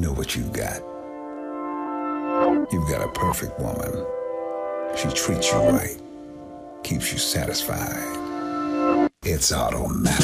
know what you've got. You've got a perfect woman. She treats you right, keeps you satisfied. It's automatic.